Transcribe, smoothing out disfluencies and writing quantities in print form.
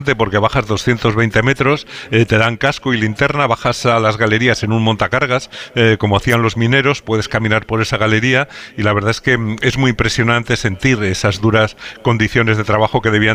porque bajas 220 metros, te dan casco y linterna, bajas a las galerías en un montacargas, como hacían los mineros, puedes caminar por esa galería y la verdad es que es muy impresionante sentir esas duras condiciones de trabajo que debían